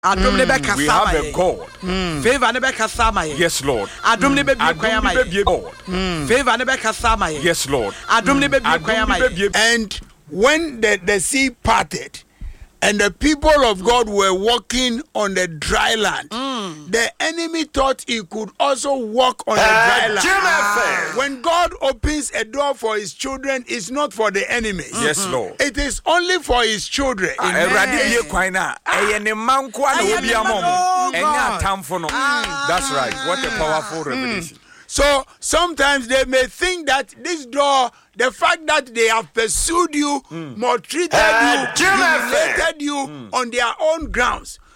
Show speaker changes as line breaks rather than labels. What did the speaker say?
We have a God. Yes, Lord. Yes, Lord.
And when the sea parted and the people of God were walking on the dry land, the enemy thought he could also walk on the dry land. When God opens a door for his children, it's not for the enemies.
Yes, Lord.
It is only for his children.
That's right. What a powerful revelation.
So sometimes they may think that this door, the fact that they have pursued you, maltreated you, humiliated you on their own grounds,